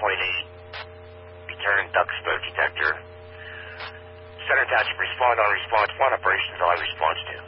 Return duck smoke detector. Center Township respond on response 1, operations all response 2.